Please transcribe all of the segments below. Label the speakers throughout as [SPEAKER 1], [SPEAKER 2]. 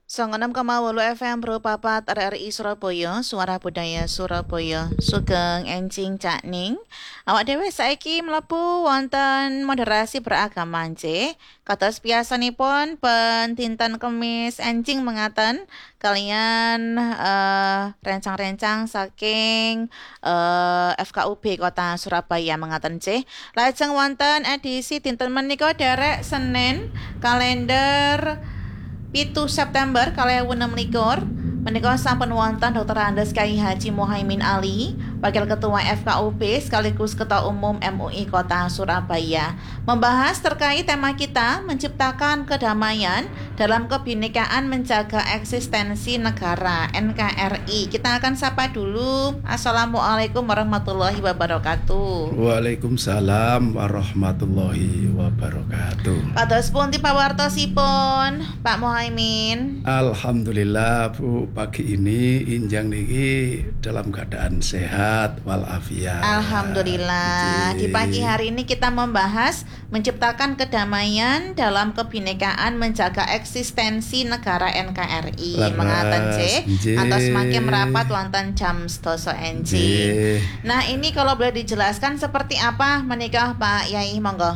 [SPEAKER 1] 96,8 FM Bro Papat RRI Surabaya, Suara Budaya Surabaya. Sugeng enjing Cak Ning. Awak dhewe saiki mlebu wonten moderasi beragama nggih. Kados biasanipun ben dinten Kemis enjing mengaten kalian rencang-rencang saking FKUB Kota Surabaya mengaten nggih. Lajeng wonten edisi dinten menika derek Senin kalender 7 September 2026 menika sampun wonten Dr. Andes Kyai Haji Muhaimin Ali, Wakil Ketua FKUB sekaligus Ketua Umum MUI Kota Surabaya, membahas terkait tema kita menciptakan kedamaian dalam kebinekaan menjaga eksistensi negara NKRI. Kita akan sapa dulu. Assalamualaikum warahmatullahi wabarakatuh.
[SPEAKER 2] Waalaikumsalam warahmatullahi wabarakatuh.
[SPEAKER 1] Pados pundi pawartosipun Pak Muhaimin?
[SPEAKER 2] Alhamdulillah Bu, pagi ini injang niki dalam keadaan sehat walafiat.
[SPEAKER 1] Alhamdulillah. Di pagi hari ini kita membahas menciptakan kedamaian dalam kebinekaan menjaga eksistensi negara NKRI. Mengaten nggih, atos mangke merapat wonten jam 12 NJ. Nah, ini kalau boleh dijelaskan seperti apa menikah Pak Yai, monggo.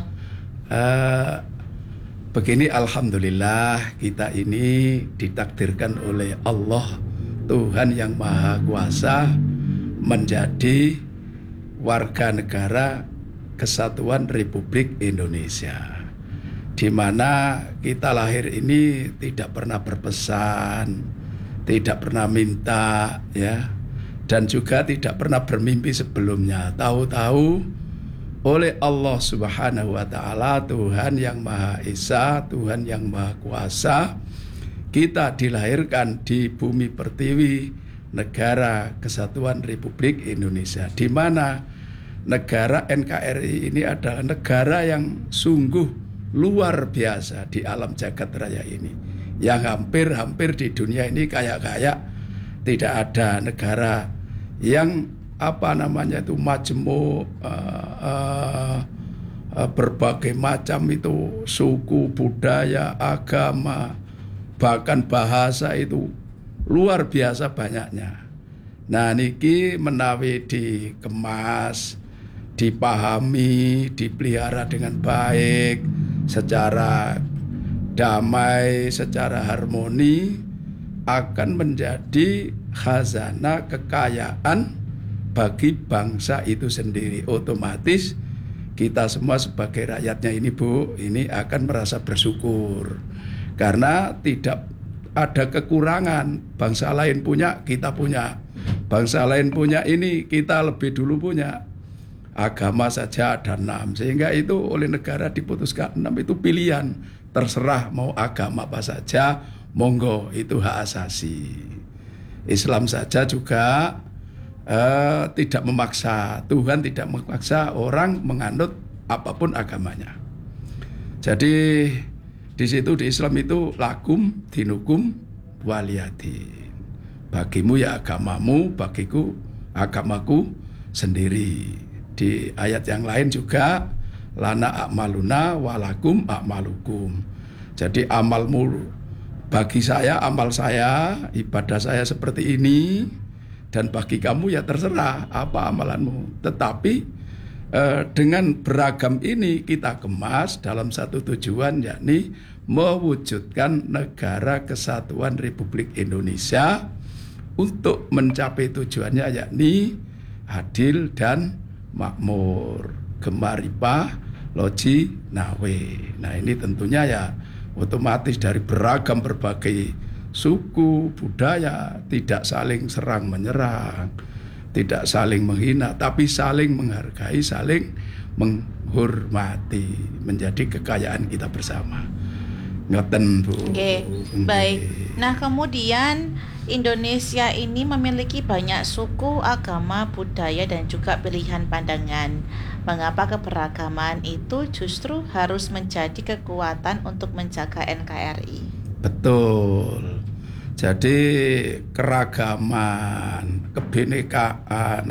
[SPEAKER 2] Begini, alhamdulillah kita ini ditakdirkan oleh Allah Tuhan yang Maha Kuasa menjadi warga negara Kesatuan Republik Indonesia, di mana kita lahir ini tidak pernah berpesan, tidak pernah minta, ya, dan juga tidak pernah bermimpi sebelumnya. Tahu-tahu oleh Allah Subhanahu wa Ta'ala, Tuhan yang Maha Esa, Tuhan yang Maha Kuasa, kita dilahirkan di bumi pertiwi negara Kesatuan Republik Indonesia, di mana negara NKRI ini adalah negara yang sungguh luar biasa di alam jagat raya ini, yang hampir-hampir di dunia ini kayak tidak ada negara yang majemuk, berbagai macam itu suku, budaya, agama, bahkan bahasa itu luar biasa banyaknya. Nah niki menawi dikemas, dipahami, dipelihara dengan baik, secara damai, secara harmoni, akan menjadi khazanah kekayaan bagi bangsa itu sendiri. Otomatis kita semua sebagai rakyatnya ini Bu, ini akan merasa bersyukur karena tidak ada kekurangan. Bangsa lain punya, kita punya. Bangsa lain punya ini, kita lebih dulu punya. Agama saja ada 6, sehingga itu oleh negara diputuskan 6 itu pilihan. Terserah mau agama apa saja, monggo, itu hak asasi. Islam saja juga tidak memaksa, Tuhan tidak memaksa orang menganut apapun agamanya. Jadi di situ di Islam itu lakum dinukum waliyadin. Bagimu ya agamamu, bagiku agamaku sendiri. Di ayat yang lain juga lana a'maluna walakum a'malukum. Jadi amalmu bagi saya, amal saya, ibadah saya seperti ini. Dan bagi kamu ya terserah apa amalanmu. Tetapi dengan beragam ini kita kemas dalam satu tujuan, yakni mewujudkan negara Kesatuan Republik Indonesia untuk mencapai tujuannya, yakni adil dan makmur, gemaripah, loji, nawe. Nah ini tentunya ya otomatis dari beragam berbagai suku, budaya, tidak saling serang menyerang, tidak saling menghina, tapi saling menghargai, saling menghormati, menjadi kekayaan kita bersama. Ngoten Bu.
[SPEAKER 1] Oke, baik. Nah kemudian Indonesia ini memiliki banyak suku, agama, budaya, dan juga pilihan pandangan. Mengapa keberagaman itu justru harus menjadi kekuatan untuk menjaga NKRI?
[SPEAKER 2] Betul. Jadi keragaman, kebinekaan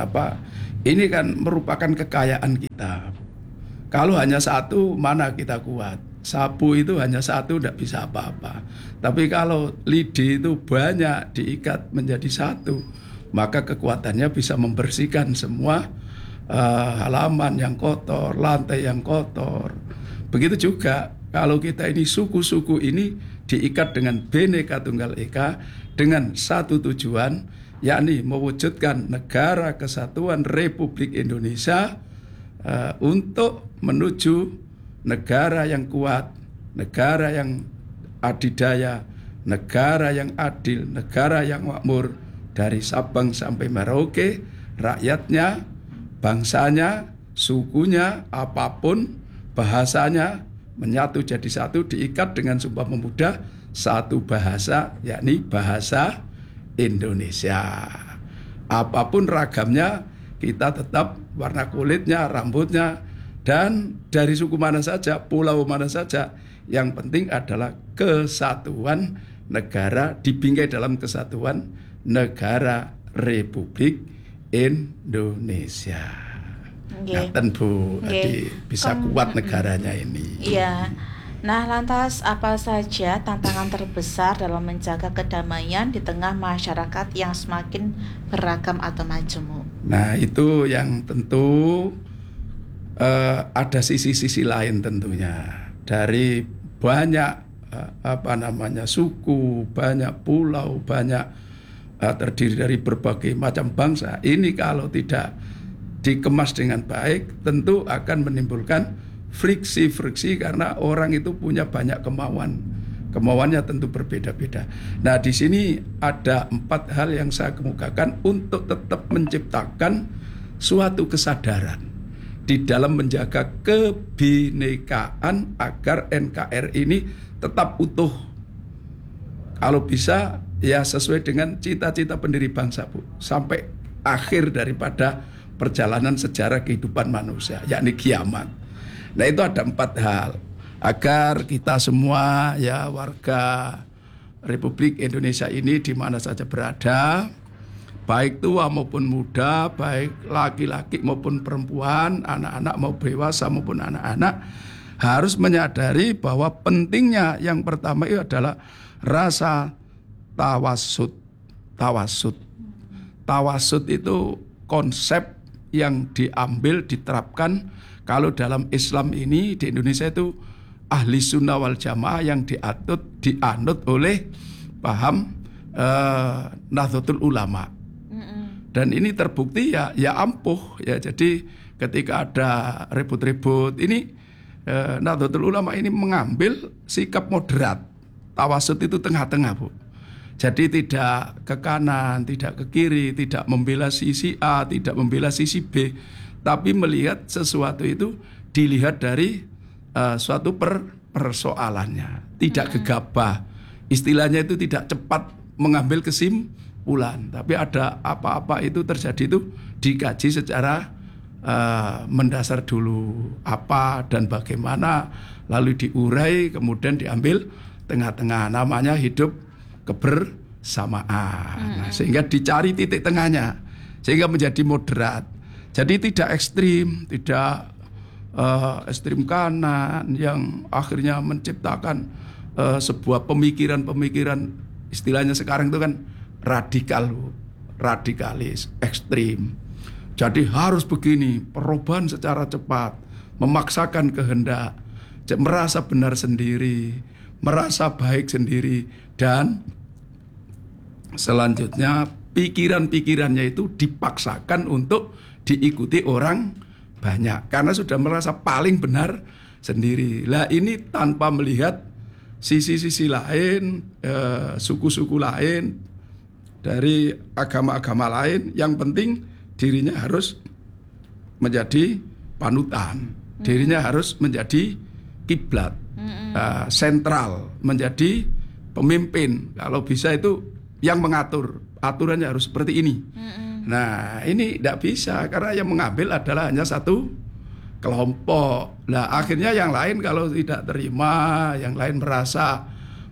[SPEAKER 2] ini kan merupakan kekayaan kita. Kalau hanya satu, mana kita kuat? sapu itu hanya satu tidak bisa apa-apa. Tapi kalau lidi itu banyak diikat menjadi satu, maka kekuatannya bisa membersihkan semua halaman yang kotor, lantai yang kotor. Begitu juga kalau kita ini suku-suku ini diikat dengan Bhinneka Tunggal Ika dengan satu tujuan, yakni mewujudkan negara kesatuan Republik Indonesia untuk menuju negara yang kuat, negara yang adidaya, negara yang adil, negara yang makmur dari Sabang sampai Merauke, rakyatnya, bangsanya, sukunya, apapun, bahasanya menyatu jadi satu, diikat dengan Sumpah Pemuda satu bahasa, yakni bahasa Indonesia. Apapun ragamnya, kita tetap warna kulitnya, rambutnya, dan dari suku mana saja, pulau mana saja, yang penting adalah kesatuan negara, dibingkai dalam kesatuan negara Republik Indonesia. Ngaten Bu, jadi bisa kuat negaranya ini.
[SPEAKER 1] Iya. Nah, lantas apa saja tantangan terbesar dalam menjaga kedamaian di tengah masyarakat yang semakin beragam atau majemuk?
[SPEAKER 2] Nah, itu yang tentu ada sisi-sisi lain tentunya. Dari banyak suku, banyak pulau, banyak terdiri dari berbagai macam bangsa. Ini kalau tidak dikemas dengan baik, tentu akan menimbulkan friksi-friksi karena orang itu punya banyak kemauan. Kemauannya tentu berbeda-beda. Nah, di sini ada 4 hal yang saya kemukakan untuk tetap menciptakan suatu kesadaran di dalam menjaga kebinekaan agar NKRI ini tetap utuh. Kalau bisa ya sesuai dengan cita-cita pendiri bangsa Bu, sampai akhir daripada perjalanan sejarah kehidupan manusia, yakni kiamat. Nah, itu ada 4 hal agar kita semua ya warga Republik Indonesia ini di mana saja berada, baik tua maupun muda, baik laki-laki maupun perempuan, anak-anak maupun dewasa maupun anak-anak, harus menyadari bahwa pentingnya yang pertama itu adalah rasa tawasud. Tawasud itu konsep yang diambil, diterapkan kalau dalam Islam ini di Indonesia itu ahli sunnah wal jamaah yang dianut oleh paham Nahdlatul Ulama. Dan ini terbukti ya ampuh ya. Jadi ketika ada ribut-ribut ini Nahdlatul Ulama ini mengambil sikap moderat. Tawasud itu tengah-tengah Bu. Jadi tidak ke kanan, tidak ke kiri, tidak membela sisi A, tidak membela sisi B, tapi melihat sesuatu itu dilihat dari suatu persoalannya, tidak gegabah. Istilahnya itu tidak cepat mengambil kesimpulan, tapi ada apa-apa itu terjadi itu dikaji secara mendasar dulu apa dan bagaimana, lalu diurai, kemudian diambil tengah-tengah, namanya hidup kebersamaan. Nah, sehingga dicari titik tengahnya, sehingga menjadi moderat. Jadi tidak ekstrim, tidak ekstrim kanan yang akhirnya menciptakan sebuah pemikiran-pemikiran, istilahnya sekarang itu kan radikalis, ekstrim. Jadi harus begini, perubahan secara cepat, memaksakan kehendak, merasa benar sendiri, merasa baik sendiri, dan selanjutnya pikiran-pikirannya itu dipaksakan untuk diikuti orang banyak karena sudah merasa paling benar sendiri. Lah ini tanpa melihat sisi-sisi lain, suku-suku lain, dari agama-agama lain. Yang penting dirinya harus menjadi panutan, dirinya harus menjadi kiblat, sentral, menjadi pemimpin. Kalau bisa itu yang mengatur, aturannya harus seperti ini. Nah, ini tidak bisa karena yang mengambil adalah hanya satu kelompok. Nah, akhirnya yang lain kalau tidak terima, yang lain merasa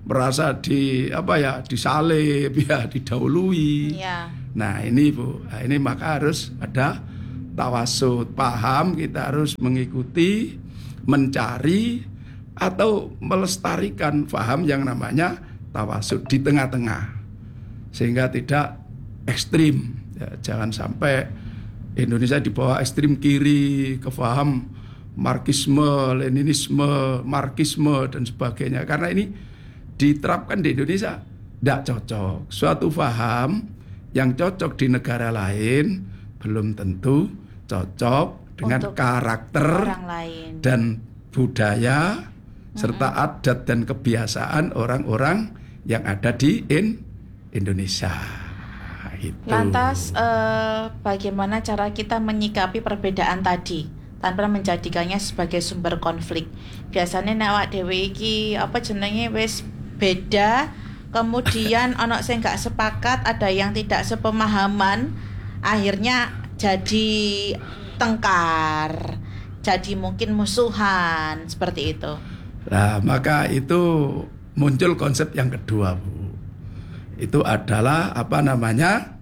[SPEAKER 2] disalib, ya, didahului.
[SPEAKER 1] Ya.
[SPEAKER 2] Nah, ini Bu, nah, ini maka harus ada tawasud, paham kita harus mengikuti, mencari atau melestarikan paham yang namanya tawasud di tengah-tengah sehingga tidak ekstrim. Ya, jangan sampai Indonesia dibawa ekstrim kiri ke paham Marxisme, Leninisme, Marxisme dan sebagainya. Karena ini diterapkan di Indonesia tidak cocok. Suatu paham yang cocok di negara lain belum tentu cocok dengan
[SPEAKER 1] Untuk
[SPEAKER 2] karakter
[SPEAKER 1] orang lain.
[SPEAKER 2] dan budaya serta adat dan kebiasaan orang-orang yang ada di Indonesia. Itu.
[SPEAKER 1] Lantas bagaimana cara kita menyikapi perbedaan tadi tanpa menjadikannya sebagai sumber konflik? Biasanya nek awak dhewe iki apa jenenge wis beda, kemudian ono sing gak sepakat, ada yang tidak sepemahaman, akhirnya jadi tengkar, jadi mungkin musuhan seperti itu.
[SPEAKER 2] Nah, maka itu muncul konsep yang kedua, Bu. Itu adalah apa namanya?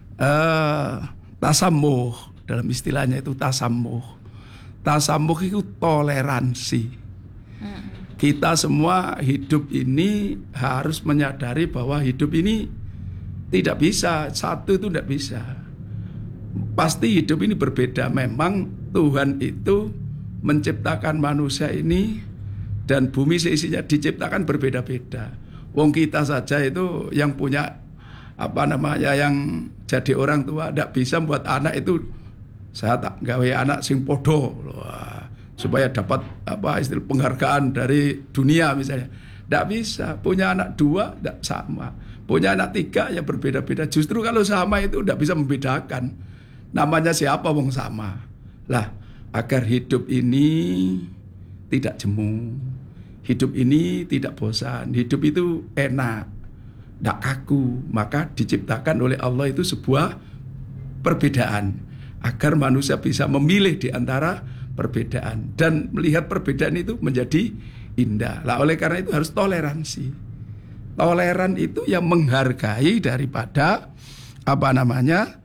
[SPEAKER 2] Tasamuh. Dalam istilahnya itu tasamuh. Tasamuh itu toleransi. Kita semua hidup ini harus menyadari bahwa hidup ini tidak bisa, satu itu tidak bisa. Pasti hidup ini berbeda. Memang Tuhan itu menciptakan manusia ini dan bumi seisinya diciptakan berbeda-beda. Wong kita saja itu yang punya apa namanya, yang jadi orang tua tidak bisa buat anak itu, saya tak gawe anak sing podo supaya dapat apa istilah penghargaan dari dunia misalnya. Tidak bisa. Punya anak dua tidak sama. Punya anak tiga ya berbeda-beda. Justru kalau sama itu tidak bisa membedakan. Namanya siapa wong sama. Lah, agar hidup ini tidak jemu, hidup ini tidak bosan, hidup itu enak, tidak kaku, maka diciptakan oleh Allah itu sebuah perbedaan agar manusia bisa memilih di antara perbedaan dan melihat perbedaan itu menjadi indah. Lah, oleh karena itu harus toleransi. Toleran itu yang menghargai daripada apa namanya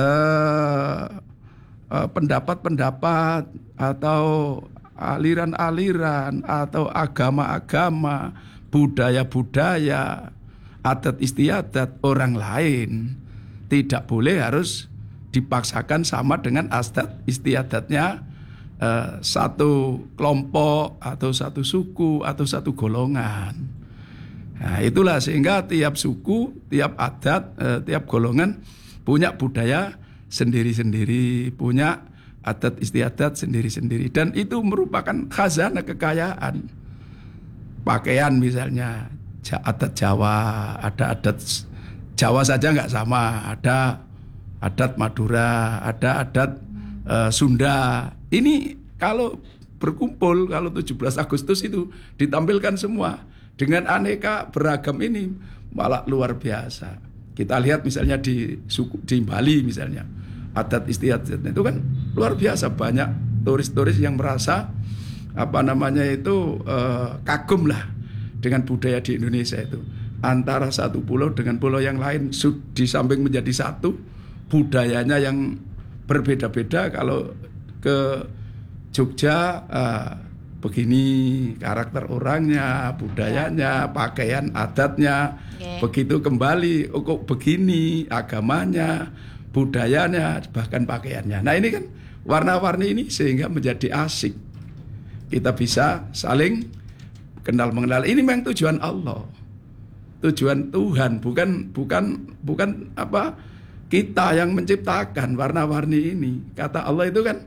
[SPEAKER 2] pendapat-pendapat atau aliran-aliran atau agama-agama, budaya-budaya, adat istiadat orang lain. Tidak boleh harus dipaksakan sama dengan adat istiadatnya satu kelompok atau satu suku atau satu golongan. Nah, itulah sehingga tiap suku, tiap adat, tiap golongan punya budaya sendiri-sendiri, punya adat istiadat sendiri-sendiri, dan itu merupakan khazanah kekayaan. Pakaian misalnya, adat Jawa, ada adat Jawa saja nggak sama, ada adat Madura, ada adat Sunda. Ini kalau berkumpul, kalau 17 Agustus itu ditampilkan semua dengan aneka beragam ini, malah luar biasa. Kita lihat misalnya di Bali misalnya, adat istiadat itu kan luar biasa, banyak turis-turis yang merasa apa namanya itu kagum lah dengan budaya di Indonesia itu. Antara satu pulau dengan pulau yang lain di samping menjadi satu, budayanya yang berbeda-beda. Kalau ke Jogja begini karakter orangnya, budayanya, pakaian adatnya. Begitu kembali kok begini agamanya, budayanya, bahkan pakaiannya. Nah, ini kan warna-warni ini sehingga menjadi asik. Kita bisa saling kenal mengenal. Ini memang tujuan Allah. Tujuan Tuhan, bukan apa kita yang menciptakan warna-warni ini. Kata Allah itu kan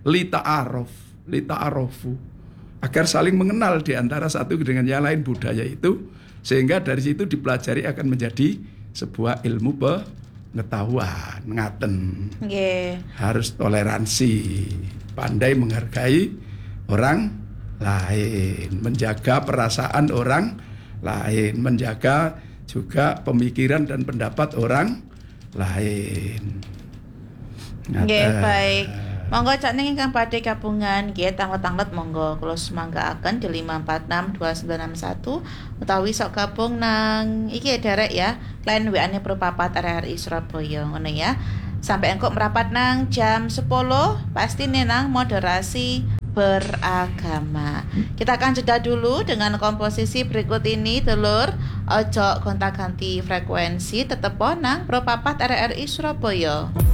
[SPEAKER 2] lita'arofu, agar saling mengenal di antara satu dengan yang lain budaya itu, sehingga dari situ dipelajari akan menjadi sebuah ilmu pengetahuan. Ngaten. Harus toleransi, pandai menghargai orang lain, menjaga perasaan orang lain, menjaga juga pemikiran dan pendapat orang lain.
[SPEAKER 1] Nggih, baik. Monggo Cak Ning ingkang badhe gabungan nggih tanglet-tanglet monggo kula semanggaaken di 5462961 utawi sok gabung nang iki derek ya, line WA-ne Pro Papat RRI Surabaya ngono ya. Sampai engkok merapat nang jam 10 pasti nang moderasi beragama. Kita akan jeda dulu dengan komposisi berikut ini, dulur. Ojo gonta-ganti frekuensi, tetep ponang Pro Papat RRI Surabaya.